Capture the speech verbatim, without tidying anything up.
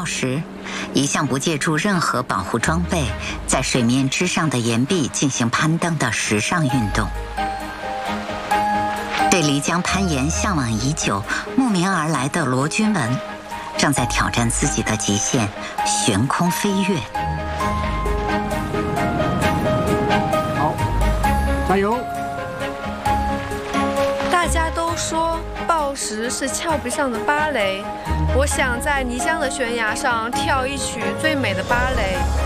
暴时，一向不借助任何保护装备，在水面之上的岩壁进行攀登的时尚运动。对漓江攀岩向往已久、慕名而来的罗君文，正在挑战自己的极限，悬空飞跃。 好，加油！ 大家都说暴石是峭壁上的芭蕾，我想在漓江的悬崖上跳一曲最美的芭蕾。